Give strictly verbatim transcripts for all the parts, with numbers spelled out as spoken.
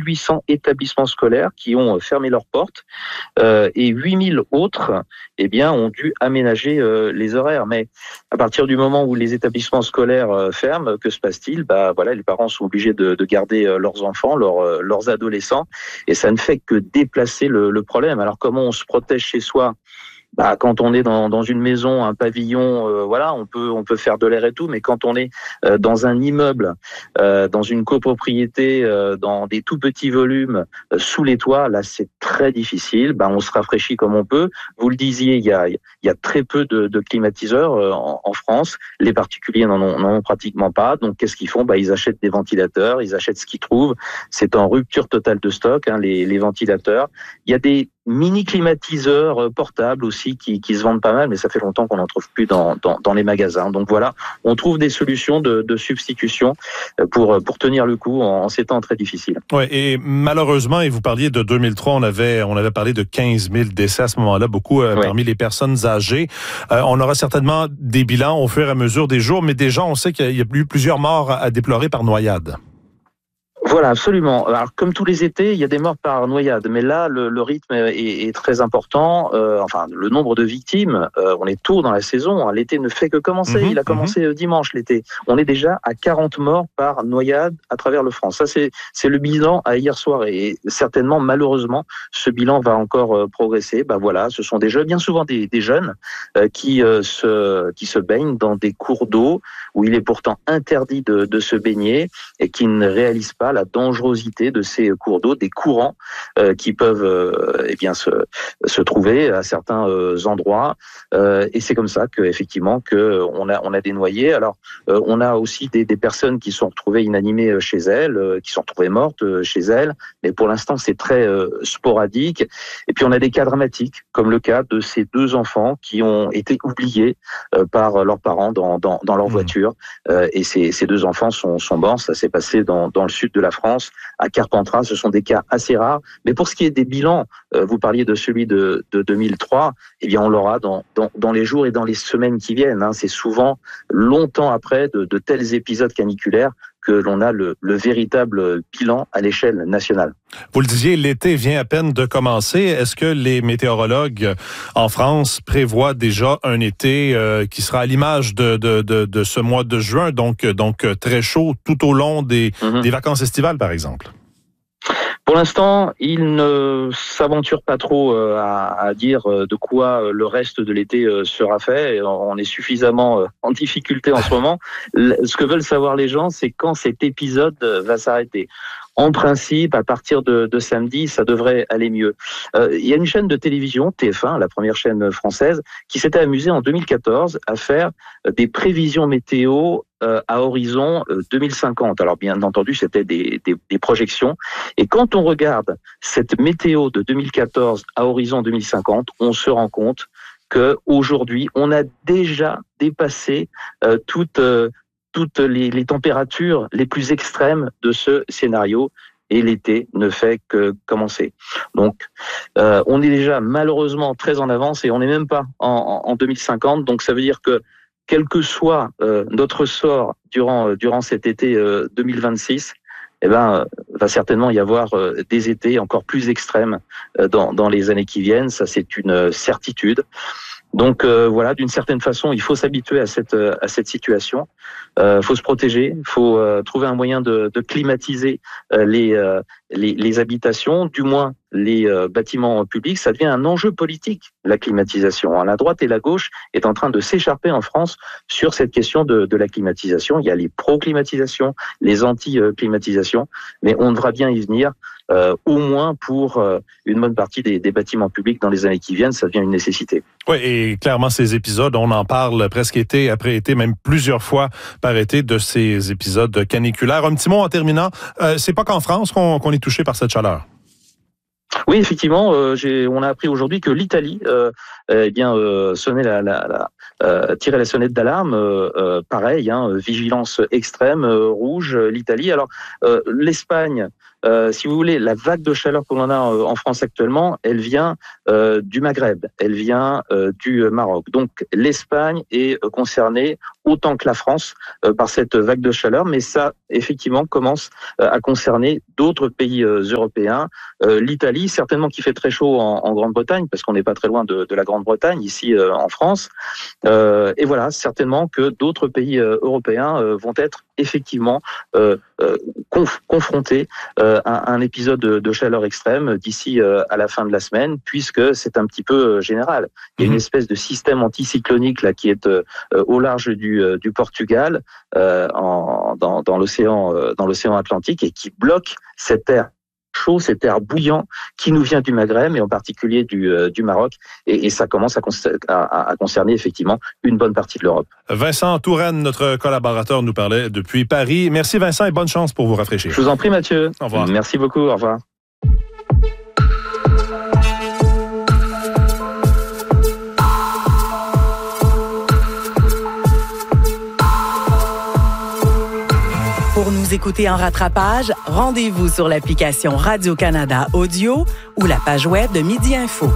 huit cents établissements scolaires qui ont fermé leurs portes euh, et huit mille autres eh bien, ont dû aménager euh, les horaires. Mais à partir du moment où les établissements scolaires euh, ferment, que se passe-t-il? Bah, voilà, les parents sont obligés de, de garder euh, leurs enfants, leurs, euh, leurs adolescents, et ça ne fait que déplacer le, le problème. Alors comment on se protège chez soi? Bah, quand on est dans, dans une maison, un pavillon, euh, voilà, on peut on peut faire de l'air et tout, mais quand on est euh, dans un immeuble, euh, dans une copropriété, euh, dans des tout petits volumes, euh, sous les toits, là c'est très difficile. Bah, on se rafraîchit comme on peut. Vous le disiez, il y a il y a très peu de, de climatiseurs euh, en, en France. Les particuliers n'en ont, n'en ont pratiquement pas. Donc qu'est-ce qu'ils font? Bah, ils achètent des ventilateurs, ils achètent ce qu'ils trouvent. C'est en rupture totale de stock, hein, les, les ventilateurs. Il y a des mini climatiseurs portables aussi qui, qui se vendent pas mal, mais ça fait longtemps qu'on n'en trouve plus dans, dans, dans les magasins. Donc voilà, on trouve des solutions de, de substitution pour, pour tenir le coup en, en ces temps très difficiles. Oui, et malheureusement, et vous parliez de deux mille trois, on avait, on avait parlé de quinze mille décès à ce moment-là, beaucoup euh, oui. parmi les personnes âgées. Euh, on aura certainement des bilans au fur et à mesure des jours, mais déjà, on sait qu'il y a eu plusieurs morts à déplorer par noyade. Voilà, absolument. Alors, comme tous les étés, il y a des morts par noyade, mais là, le, le rythme est, est très important. Euh, enfin, le nombre de victimes, euh, on est tôt dans la saison. Hein. L'été ne fait que commencer. Mmh, il a commencé mmh. dimanche, l'été. On est déjà à quarante morts par noyade à travers le France. Ça, c'est, c'est le bilan à hier soir. Et certainement, malheureusement, ce bilan va encore euh, progresser. Ben voilà, ce sont des jeunes, bien souvent des, des jeunes, euh, qui, euh, se, qui se baignent dans des cours d'eau où il est pourtant interdit de, de se baigner et qui ne réalisent pas la dangerosité de ces cours d'eau, des courants euh, qui peuvent euh, eh bien se, se trouver à certains euh, endroits. Euh, et c'est comme ça que effectivement que on a on a des noyés. Alors euh, on a aussi des, des personnes qui sont retrouvées inanimées chez elles, euh, qui sont retrouvées mortes euh, chez elles. Mais pour l'instant c'est très euh, sporadique. Et puis on a des cas dramatiques, comme le cas de ces deux enfants qui ont été oubliés euh, par leurs parents dans dans, dans leur mmh. voiture. Euh, et ces, ces deux enfants sont sont morts. Ça s'est passé dans dans le sud de la France, à Carpentras. Ce sont des cas assez rares. Mais pour ce qui est des bilans, euh, vous parliez de celui de, de deux mille trois, eh bien on l'aura dans, dans, dans les jours et dans les semaines qui viennent. Hein. C'est souvent longtemps après de, de tels épisodes caniculaires que l'on a le, le véritable bilan à l'échelle nationale. Vous le disiez, l'été vient à peine de commencer. Est-ce que les météorologues en France prévoient déjà un été euh, qui sera à l'image de, de, de, de ce mois de juin, donc, donc très chaud tout au long des, mm-hmm. des vacances estivales, par exemple? Pour l'instant, il ne s'aventure pas trop à, à dire de quoi le reste de l'été sera fait. On est suffisamment en difficulté en ce moment. Ce que veulent savoir les gens, c'est quand cet épisode va s'arrêter. En principe, à partir de, de samedi, ça devrait aller mieux. Euh, il y a une chaîne de télévision, T F un, la première chaîne française, qui s'était amusée en deux mille quatorze à faire des prévisions météo euh, à horizon euh, deux mille cinquante. Alors bien entendu, c'était des, des, des projections. Et quand on regarde cette météo de deux mille quatorze à horizon deux mille cinquante, on se rend compte qu'aujourd'hui, on a déjà dépassé euh, toute... Euh, toutes les, les températures les plus extrêmes de ce scénario et l'été ne fait que commencer. Donc, euh, on est déjà malheureusement très en avance et on n'est même pas en, en, en deux mille cinquante. Donc, ça veut dire que quel que soit euh, notre sort durant, durant cet été euh, deux mille vingt-six, eh ben, va certainement y avoir euh, des étés encore plus extrêmes euh, dans, dans les années qui viennent. Ça, c'est une certitude. Donc euh, voilà, d'une certaine façon, il faut s'habituer à cette à cette situation. Il euh, faut se protéger, il faut euh, trouver un moyen de, de climatiser euh, les, euh, les les habitations, du moins les euh, bâtiments publics. Ça devient un enjeu politique, la climatisation. La droite et la gauche est en train de s'écharper en France sur cette question de, de la climatisation. Il y a les pro-climatisation, les anti-climatisation, mais on devra bien y venir. Euh, au moins pour euh, une bonne partie des, des bâtiments publics dans les années qui viennent, ça devient une nécessité. Oui, et clairement, ces épisodes, on en parle presque été après été, même plusieurs fois par été, de ces épisodes caniculaires. Un petit mot en terminant, euh, c'est pas qu'en France qu'on, qu'on est touché par cette chaleur. Oui, effectivement, euh, j'ai, on a appris aujourd'hui que l'Italie, euh, eh bien, euh, sonnait la, la, la euh, tirait la sonnette d'alarme. Euh, euh, pareil, hein, vigilance extrême, euh, rouge. L'Italie. Alors, euh, l'Espagne. Euh, si vous voulez, la vague de chaleur que l'on a en France actuellement, elle vient euh, du Maghreb, elle vient euh, du Maroc. Donc, l'Espagne est concernée autant que la France euh, par cette vague de chaleur, mais ça, effectivement, commence euh, à concerner d'autres pays euh, européens. Euh, L'Italie, certainement qui fait très chaud en, en Grande-Bretagne, parce qu'on n'est pas très loin de, de la Grande-Bretagne, ici euh, en France. Euh, et voilà, certainement que d'autres pays euh, européens euh, vont être effectivement euh, euh, conf confrontés euh, à un épisode de, de chaleur extrême d'ici euh, à la fin de la semaine, puisque c'est un petit peu euh, général. Il y a une espèce de système anticyclonique là qui est euh, au large du, euh, du Portugal, euh, en, dans, dans l'océan euh, dans l'océan Atlantique, et qui bloque cet air chaud, cet air bouillant qui nous vient du Maghreb et en particulier du, euh, du Maroc, et, et ça commence à, à, à concerner effectivement une bonne partie de l'Europe. Vincent Touraine, notre collaborateur, nous parlait depuis Paris. Merci Vincent et bonne chance pour vous rafraîchir. Je vous en prie Mathieu. Au revoir. Merci beaucoup, au revoir. Pour nous écouter en rattrapage, rendez-vous sur l'application Radio-Canada Audio ou la page web de Midi Info.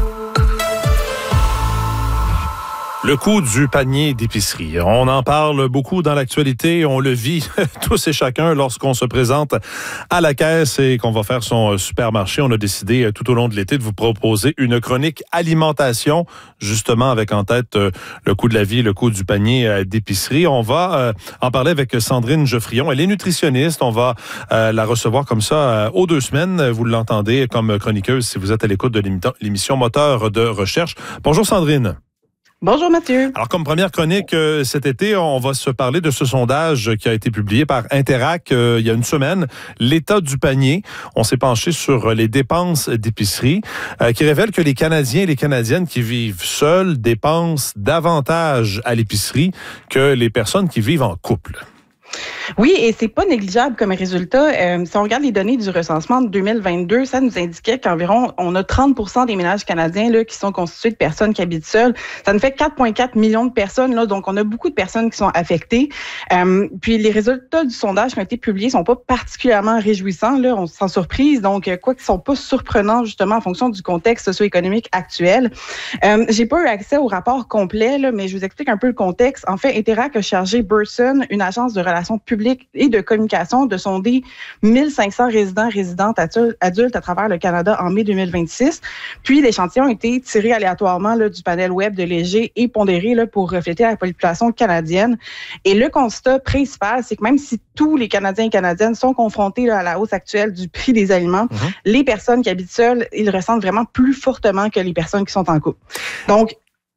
Le coût du panier d'épicerie. On en parle beaucoup dans l'actualité. On le vit tous et chacun lorsqu'on se présente à la caisse et qu'on va faire son supermarché. On a décidé tout au long de l'été de vous proposer une chronique alimentation, justement avec en tête le coût de la vie, le coût du panier d'épicerie. On va en parler avec Sandrine Geoffrion. Elle est nutritionniste. On va la recevoir comme ça aux deux semaines. Vous l'entendez comme chroniqueuse si vous êtes à l'écoute de l'émission Moteur de recherche. Bonjour Sandrine. Bonjour Mathieu. Alors comme première chronique euh, cet été, on va se parler de ce sondage qui a été publié par Interac euh, il y a une semaine, l'état du panier. On s'est penché sur les dépenses d'épicerie euh, qui révèle que les Canadiens et les Canadiennes qui vivent seuls dépensent davantage à l'épicerie que les personnes qui vivent en couple. Oui, et c'est pas négligeable comme résultat. Euh, si on regarde les données du recensement de deux mille vingt-deux, ça nous indiquait qu'environ on a trente pour cent des ménages canadiens là, qui sont constitués de personnes qui habitent seules. Ça nous fait quatre virgule quatre millions de personnes, là, donc on a beaucoup de personnes qui sont affectées. Euh, puis les résultats du sondage qui ont été publiés sont pas particulièrement réjouissants, là, on se sent surprise, donc quoi qu'ils sont pas surprenants justement en fonction du contexte socio-économique actuel. Euh, j'ai pas eu accès au rapport complet, là, mais je vous explique un peu le contexte. En fait, Interac a chargé Burson, une agence de relations publiques et de communication, de sonder mille cinq cents résidents résidentes adultes à travers le Canada en mai deux mille vingt-six. Puis, l'échantillon a été tiré aléatoirement là, du panel web de Léger et pondéré là, pour refléter la population canadienne. Et le constat principal, c'est que même si tous les Canadiens et Canadiennes sont confrontés là, à la hausse actuelle du prix des aliments, mm-hmm. les personnes qui habitent seules, ils le ressentent vraiment plus fortement que les personnes qui sont en couple. Donc,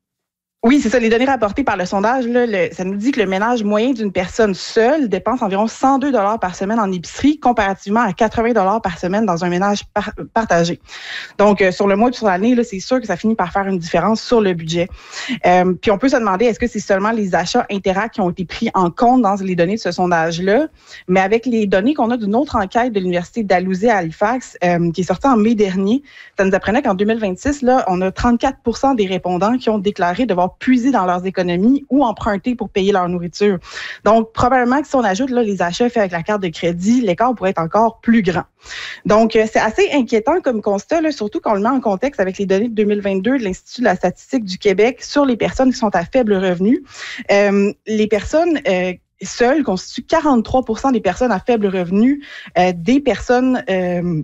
oui, c'est ça. Les données rapportées par le sondage, là, le, ça nous dit que le ménage moyen d'une personne seule dépense environ cent deux dollars par semaine en épicerie, comparativement à quatre-vingts dollars par semaine dans un ménage par, partagé. Donc, euh, sur le mois et sur l'année, là, c'est sûr que ça finit par faire une différence sur le budget. Euh, puis, on peut se demander, est-ce que c'est seulement les achats Interac qui ont été pris en compte dans les données de ce sondage-là? Mais avec les données qu'on a d'une autre enquête de l'Université Dalhousie à Halifax, euh, qui est sortie en mai dernier, ça nous apprenait qu'en deux mille vingt-six, là, on a trente-quatre pour cent des répondants qui ont déclaré devoir puiser dans leurs économies ou emprunter pour payer leur nourriture. Donc, probablement que si on ajoute là, les achats faits avec la carte de crédit, l'écart pourrait être encore plus grand. Donc, euh, c'est assez inquiétant comme constat, là, surtout quand on le met en contexte avec les données de deux mille vingt-deux de l'Institut de la statistique du Québec sur les personnes qui sont à faible revenu. Euh, les personnes... Euh, seules constituent quarante-trois pour cent des personnes à faible revenu, euh, des personnes... Euh,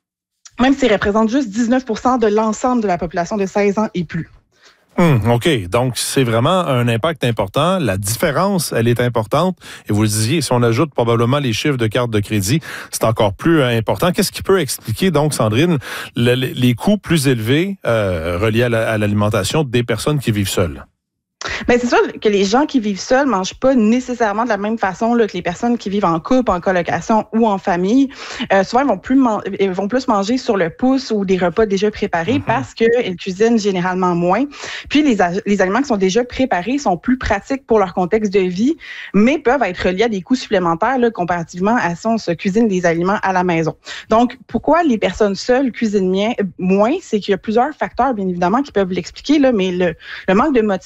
même s'ils représentent juste dix-neuf pour cent de l'ensemble de la population de seize ans et plus. Hum, OK. Donc, c'est vraiment un impact important. La différence, elle est importante. Et vous le disiez, si on ajoute probablement les chiffres de carte de crédit, c'est encore plus important. Qu'est-ce qui peut expliquer, donc, Sandrine, le, les coûts plus élevés euh, reliés à, la, à l'alimentation des personnes qui vivent seules? Bien, c'est sûr que les gens qui vivent seuls mangent pas nécessairement de la même façon là, que les personnes qui vivent en couple, en colocation ou en famille. Euh, souvent, ils vont plus man- ils vont plus manger sur le pouce ou des repas déjà préparés mm-hmm. parce qu'ils cuisinent généralement moins. Puis, les, a- les aliments qui sont déjà préparés sont plus pratiques pour leur contexte de vie, mais peuvent être reliés à des coûts supplémentaires là, comparativement à si on se cuisine des aliments à la maison. Donc, pourquoi les personnes seules cuisinent bien, moins? C'est qu'il y a plusieurs facteurs, bien évidemment, qui peuvent l'expliquer, là, mais le, le manque de motivation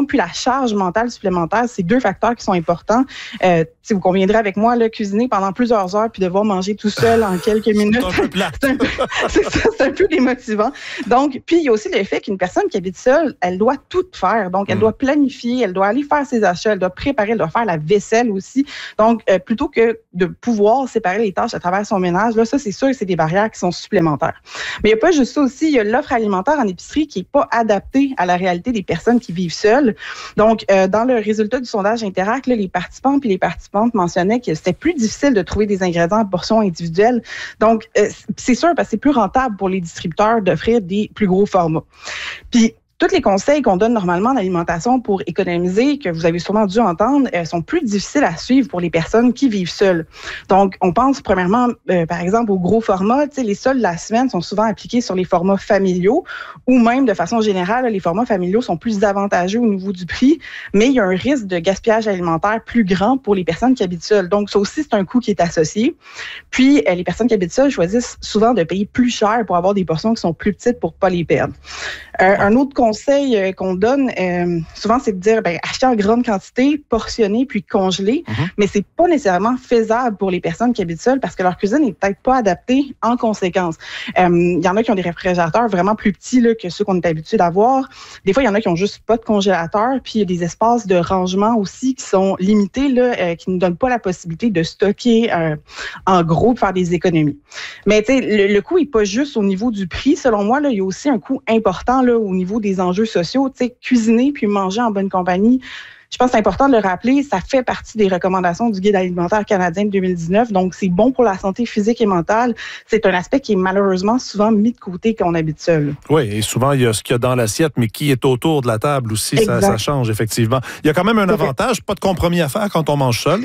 puis la charge mentale supplémentaire, c'est deux facteurs qui sont importants. Euh, si vous conviendrez avec moi, là, cuisiner pendant plusieurs heures puis devoir manger tout seul en quelques minutes, c'est un peu plate. c'est, un peu, c'est, ça, c'est un peu démotivant. Donc, puis il y a aussi le fait qu'une personne qui habite seule, elle doit tout faire. Donc, elle mmh. doit planifier, elle doit aller faire ses achats, elle doit préparer, elle doit faire la vaisselle aussi. Donc, euh, plutôt que de pouvoir séparer les tâches à travers son ménage, là, ça, c'est sûr que c'est des barrières qui sont supplémentaires. Mais il n'y a pas juste ça aussi, il y a l'offre alimentaire en épicerie qui n'est pas adaptée à la réalité des personnes qui vivent seules. Donc, euh, dans le résultat du sondage Interact, là, les participants puis les participantes mentionnaient que c'était plus difficile de trouver des ingrédients en portions individuelles. Donc, euh, c'est sûr parce que c'est plus rentable pour les distributeurs d'offrir des plus gros formats. Puis, tous les conseils qu'on donne normalement en alimentation pour économiser, que vous avez sûrement dû entendre, euh, sont plus difficiles à suivre pour les personnes qui vivent seules. Donc, on pense premièrement, euh, par exemple, aux gros formats. Tu sais, les soldes de la semaine sont souvent appliqués sur les formats familiaux ou même, de façon générale, les formats familiaux sont plus avantageux au niveau du prix, mais il y a un risque de gaspillage alimentaire plus grand pour les personnes qui habitent seules. Donc, ça aussi, c'est un coût qui est associé. Puis, euh, les personnes qui habitent seules choisissent souvent de payer plus cher pour avoir des portions qui sont plus petites pour ne pas les perdre. Euh, un autre conseil euh, qu'on donne euh, souvent, c'est de dire ben, acheter en grande quantité, portionner puis congeler, mm-hmm. mais c'est pas nécessairement faisable pour les personnes qui habitent seules parce que leur cuisine n'est peut-être pas adaptée en conséquence. Il euh, y en a qui ont des réfrigérateurs vraiment plus petits là, que ceux qu'on est habitué d'avoir. Des fois, il y en a qui ont juste pas de congélateur, puis il y a des espaces de rangement aussi qui sont limités, là, euh, qui ne donnent pas la possibilité de stocker euh, en gros, de faire des économies. Mais tu sais, le, le coût est pas juste au niveau du prix. Selon moi, là, il y a aussi un coût important là, au niveau des enjeux sociaux. Tu sais, cuisiner puis manger en bonne compagnie. Je pense que c'est important de le rappeler, ça fait partie des recommandations du Guide alimentaire canadien de deux mille dix-neuf, donc c'est bon pour la santé physique et mentale. C'est un aspect qui est malheureusement souvent mis de côté quand on habite seul. Oui, et souvent, il y a ce qu'il y a dans l'assiette, mais qui est autour de la table aussi, ça, ça change effectivement. Il y a quand même un avantage, pas de compromis à faire quand on mange seul.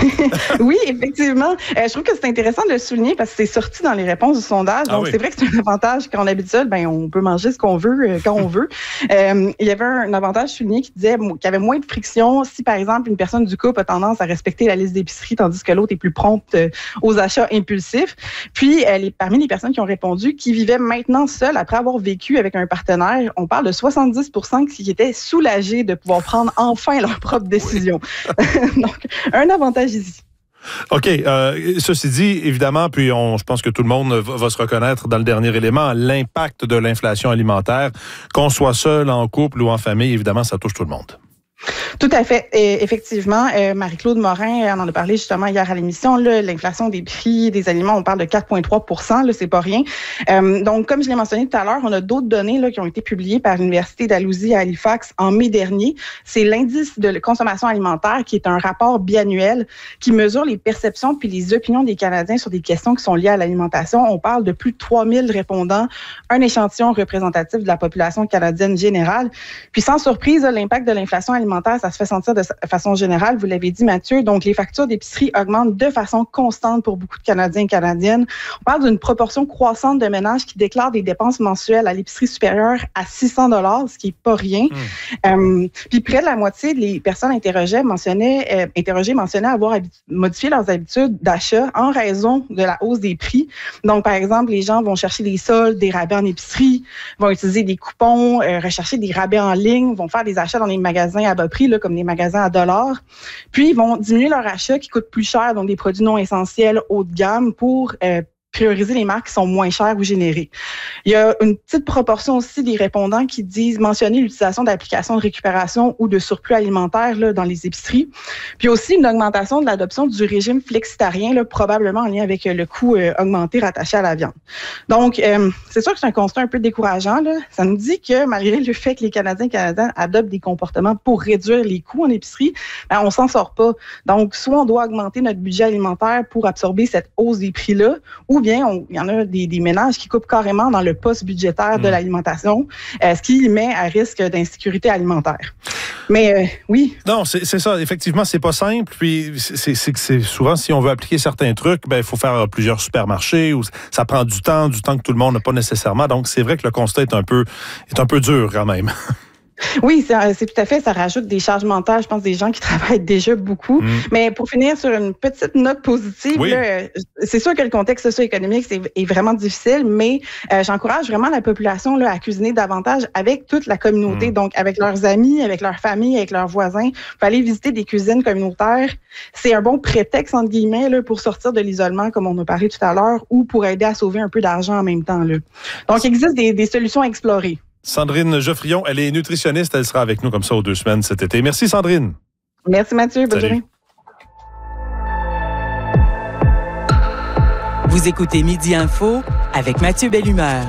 Oui, effectivement. Euh, je trouve que c'est intéressant de le souligner parce que c'est sorti dans les réponses du sondage. Donc, ah oui. C'est vrai que c'est un avantage quand on habite seul, ben, on peut manger ce qu'on veut euh, quand on veut. Euh, il y avait un avantage souligné qui disait qu'il y avait moins de friction si, par exemple, une personne du couple a tendance à respecter la liste d'épicerie tandis que l'autre est plus prompte euh, aux achats impulsifs. Puis, euh, les, parmi les personnes qui ont répondu, qui vivaient maintenant seules après avoir vécu avec un partenaire, on parle de soixante-dix pour cent qui étaient soulagés de pouvoir prendre enfin leurs propres décisions. Donc, un avantage ici. OK. Euh, ceci dit, évidemment, puis on, je pense que tout le monde va, va se reconnaître dans le dernier élément, l'impact de l'inflation alimentaire, qu'on soit seul, en couple ou en famille, évidemment, ça touche tout le monde. Tout à fait. Et effectivement, euh, Marie-Claude Morin, on en a parlé justement hier à l'émission, là, l'inflation des prix des aliments, on parle de quatre virgule trois pour cent, là, c'est pas rien. Euh, donc, comme je l'ai mentionné tout à l'heure, on a d'autres données là, qui ont été publiées par l'Université d'Alousie à Halifax en mai dernier. C'est l'indice de consommation alimentaire qui est un rapport biannuel qui mesure les perceptions puis les opinions des Canadiens sur des questions qui sont liées à l'alimentation. On parle de plus de trois mille répondants, un échantillon représentatif de la population canadienne générale. Puis sans surprise, là, l'impact de l'inflation alimentaire, ça se fait sentir de façon générale, vous l'avez dit Mathieu, donc les factures d'épicerie augmentent de façon constante pour beaucoup de Canadiens et Canadiennes. On parle d'une proportion croissante de ménages qui déclarent des dépenses mensuelles à l'épicerie supérieure à six cents dollars, ce qui n'est pas rien. Mmh. Euh, puis près de la moitié des personnes interrogées mentionnaient, euh, interrogées mentionnaient avoir habi- modifié leurs habitudes d'achat en raison de la hausse des prix. Donc par exemple, les gens vont chercher des soldes, des rabais en épicerie, vont utiliser des coupons, euh, rechercher des rabais en ligne, vont faire des achats dans les magasins à bas prix, là, comme des magasins à dollars. Puis, ils vont diminuer leur achat qui coûte plus cher, donc des produits non essentiels haut de gamme pour euh, prioriser les marques qui sont moins chères ou générées. Il y a une petite proportion aussi des répondants qui disent mentionner l'utilisation d'applications de récupération ou de surplus alimentaire là, dans les épiceries. Puis aussi une augmentation de l'adoption du régime flexitarien, là, probablement en lien avec le coût euh, augmenté rattaché à la viande. Donc, euh, c'est sûr que c'est un constat un peu décourageant. Là. Ça nous dit que malgré le fait que les Canadiens et Canadiennes adoptent des comportements pour réduire les coûts en épicerie, ben, on s'en sort pas. Donc, soit on doit augmenter notre budget alimentaire pour absorber cette hausse des prix-là, ou bien il y en a des, des ménages qui coupent carrément dans le poste budgétaire mmh. de l'alimentation, euh, ce qui met à risque d'insécurité alimentaire. Mais euh, oui. Non, c'est, c'est ça. Effectivement, c'est pas simple. Puis c'est, c'est, c'est souvent, si on veut appliquer certains trucs, ben il faut faire plusieurs supermarchés. Ou ça prend du temps, du temps que tout le monde n'a pas nécessairement. Donc, c'est vrai que le constat est un peu, est un peu dur quand même. Oui, c'est, c'est tout à fait. Ça rajoute des charges mentales, je pense, des gens qui travaillent déjà beaucoup. Mm. Mais pour finir sur une petite note positive, oui. là, c'est sûr que le contexte socio-économique c'est, est vraiment difficile, mais euh, j'encourage vraiment la population là, à cuisiner davantage avec toute la communauté, mm. donc avec leurs amis, avec leurs familles, avec leurs voisins. Il faut aller visiter des cuisines communautaires. C'est un bon prétexte, entre guillemets, là, pour sortir de l'isolement, comme on a parlé tout à l'heure, ou pour aider à sauver un peu d'argent en même temps. Là. Donc, il existe des, des solutions à explorer. Sandrine Geoffrion, elle est nutritionniste. Elle sera avec nous comme ça aux deux semaines cet été. Merci, Sandrine. Merci, Mathieu. Bonne journée. Vous écoutez Midi Info avec Mathieu Bellumeur.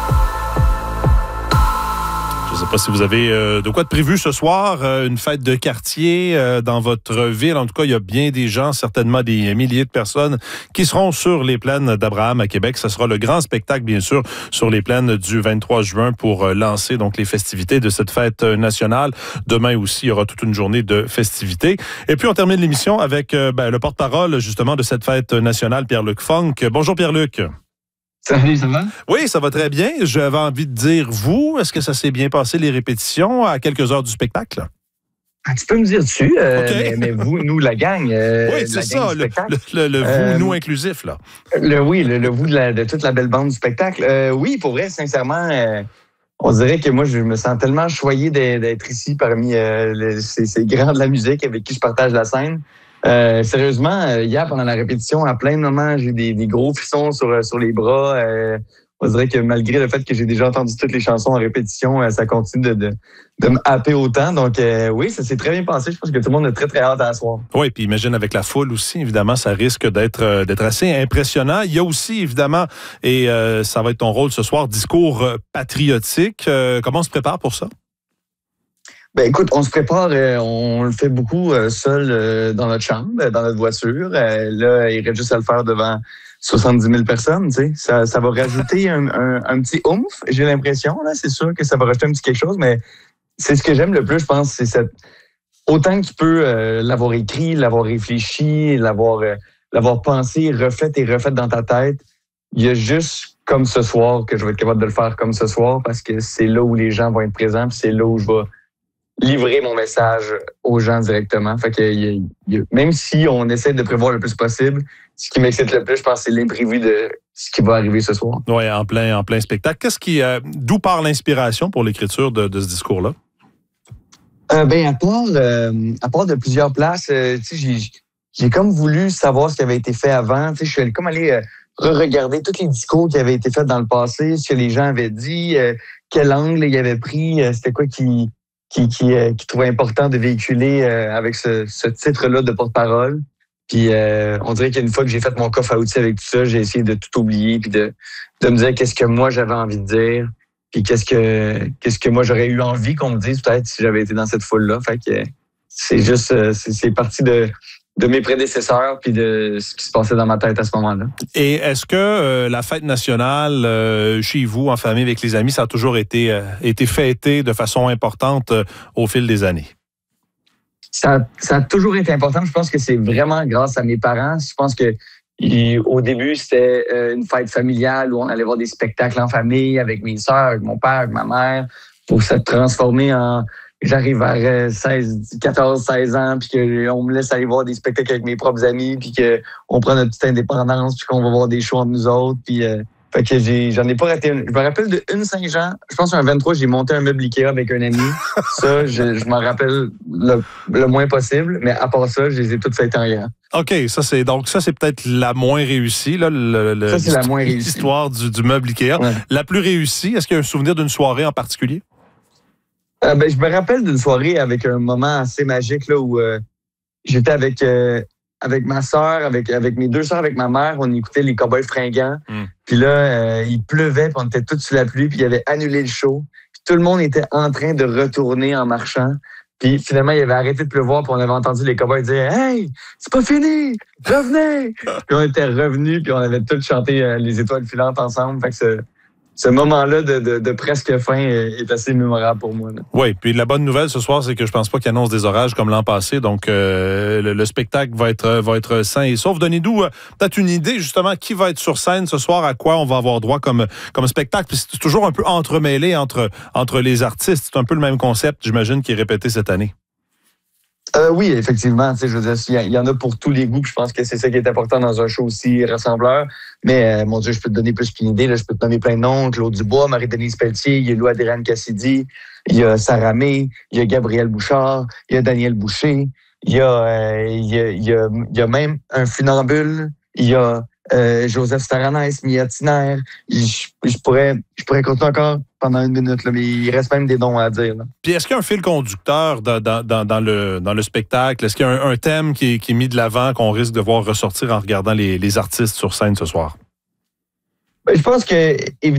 Je ne sais pas si vous avez euh, de quoi de prévu ce soir, euh, une fête de quartier euh, dans votre ville. En tout cas, il y a bien des gens, certainement des milliers de personnes qui seront sur les plaines d'Abraham à Québec. Ce sera le grand spectacle, bien sûr, sur les plaines du vingt-trois juin pour euh, lancer donc les festivités de cette fête nationale. Demain aussi, il y aura toute une journée de festivités. Et puis, on termine l'émission avec euh, ben, le porte-parole, justement, de cette fête nationale, Pierre-Luc Funk. Bonjour, Pierre-Luc. Salut, ça va? Oui, ça va très bien. J'avais envie de dire, vous, est-ce que ça s'est bien passé, les répétitions, à quelques heures du spectacle? Ah, tu peux me dire dessus, euh, okay. mais, mais vous, nous, la gang. Euh, oui, c'est ça, le, le, le, le vous, euh, nous inclusif, là. Le oui, le, le vous de, la, de toute la belle bande du spectacle. Euh, oui, pour vrai, sincèrement, euh, on dirait que moi, je me sens tellement choyé d'être ici parmi euh, les, ces, ces grands de la musique avec qui je partage la scène. Euh, sérieusement, hier, pendant la répétition, à plein de moments, j'ai eu des, des gros frissons sur, sur les bras. Euh, on dirait que malgré le fait que j'ai déjà entendu toutes les chansons en répétition, euh, ça continue de, de, de me happer autant. Donc euh, oui, ça s'est très bien passé. Je pense que tout le monde a très, très hâte à la soirée. Oui, puis imagine avec la foule aussi, évidemment, ça risque d'être euh, d'être assez impressionnant. Il y a aussi, évidemment, et euh, ça va être ton rôle ce soir, discours patriotique. Euh, comment on se prépare pour ça? Ben écoute, on se prépare, euh, on le fait beaucoup euh, seul euh, dans notre chambre, dans notre voiture. Euh, là, il reste juste à le faire devant soixante-dix mille personnes, tu sais. Ça, ça va rajouter un, un, un petit oomph, j'ai l'impression. Là, c'est sûr que ça va rajouter un petit quelque chose, mais c'est ce que j'aime le plus, je pense, c'est cette autant que tu peux euh, l'avoir écrit, l'avoir réfléchi, l'avoir euh, l'avoir pensé, refait et refait dans ta tête. Il y a juste comme ce soir que je vais être capable de le faire comme ce soir parce que c'est là où les gens vont être présents, puis c'est là où je vais livrer mon message aux gens directement. Fait que y a, y a, même si on essaie de prévoir le plus possible, ce qui m'excite le plus, je pense, c'est l'imprévu de ce qui va arriver ce soir. Oui, en plein, en plein spectacle. Qu'est-ce qui, euh, d'où part l'inspiration pour l'écriture de, de ce discours-là? Euh, ben, à part, euh, à part de plusieurs places, euh, tu sais, j'ai, j'ai comme voulu savoir ce qui avait été fait avant. Tu sais, je suis comme allé euh, re-regarder tous les discours qui avaient été faits dans le passé, ce que les gens avaient dit, euh, quel angle ils avaient pris, euh, c'était quoi qui qui, qui, euh, qui trouvait important de véhiculer euh, avec ce, ce titre-là de porte-parole. Puis euh, on dirait qu'une fois que j'ai fait mon coffre à outils avec tout ça, j'ai essayé de tout oublier puis de, de me dire qu'est-ce que moi j'avais envie de dire, puis qu'est-ce que qu'est-ce que moi j'aurais eu envie qu'on me dise peut-être si j'avais été dans cette foule-là. Fait que c'est juste c'est, c'est parti de de mes prédécesseurs puis de ce qui se passait dans ma tête à ce moment-là. Et est-ce que euh, la fête nationale euh, chez vous, en famille, avec les amis, ça a toujours été, euh, été fêté de façon importante euh, au fil des années? Ça, ça a toujours été important. Je pense que c'est vraiment grâce à mes parents. Je pense que il, au début, c'était euh, une fête familiale où on allait voir des spectacles en famille avec mes sœurs, avec mon père, avec ma mère, pour se transformer en... J'arrive vers seize, quatorze, seize ans, puis qu'on me laisse aller voir des spectacles avec mes propres amis, puis qu'on prend notre petite indépendance, puis qu'on va voir des shows entre nous autres. Puis, euh, fait que j'ai, j'en ai pas raté une. Je me rappelle de une Saint-Jean. Je pense qu'un vingt-trois, j'ai monté un meuble Ikea avec un ami. Ça, je, je m'en rappelle le, le moins possible, mais à part ça, je les ai toutes faites en rien. OK, ça c'est donc ça c'est peut-être la moins réussie là, le, le, ça c'est la moins réussie. L'histoire du, du meuble Ikea. Ouais. La plus réussie, est-ce qu'il y a un souvenir d'une soirée en particulier? Euh, ben, je me rappelle d'une soirée avec un moment assez magique là où euh, j'étais avec euh, avec ma sœur, avec avec mes deux sœurs, avec ma mère, on écoutait les Cowboys fringants. Mm. Puis là, euh, il pleuvait, puis on était tous sous la pluie, puis il avait annulé le show. Puis tout le monde était en train de retourner en marchant. Puis finalement, il avait arrêté de pleuvoir, puis on avait entendu les Cowboys dire « Hey, c'est pas fini! Revenez! » Puis on était revenus, puis on avait tous chanté euh, les étoiles filantes ensemble. Fait que c'est ce moment-là de, de, de presque fin est assez mémorable pour moi. Là. Oui, puis la bonne nouvelle ce soir, c'est que je pense pas qu'il annonce des orages comme l'an passé, donc euh, le, le spectacle va être va être sain et sauf. Donnez-nous euh, peut-être une idée justement qui va être sur scène ce soir, à quoi on va avoir droit comme comme spectacle. Puis c'est toujours un peu entremêlé entre entre les artistes. C'est un peu le même concept, j'imagine, qui est répété cette année. Euh, oui, effectivement. Je veux dire, il y en a pour tous les goûts. Je pense que c'est ça qui est important dans un show aussi rassembleur. Mais, euh, mon Dieu, je peux te donner plus qu'une idée. Là. Je peux te nommer plein de noms. Claude Dubois, Marie-Denise Pelletier, il y a Lou Adrienne Cassidy, il y a Sarah May, il y a Gabriel Bouchard, il y a Daniel Boucher, il y a, euh, il y a, il y a, il y a même un funambule, il y a euh, Joseph Staranès, Mia Tiner. Je, je, pourrais, je pourrais continuer encore pendant une minute, là, mais il reste même des noms à dire. Là. Puis est-ce qu'il y a un fil conducteur dans, dans, dans, le, dans le spectacle? Est-ce qu'il y a un, un thème qui est, qui est mis de l'avant qu'on risque de voir ressortir en regardant les, les artistes sur scène ce soir? Ben, je pense que, évidemment,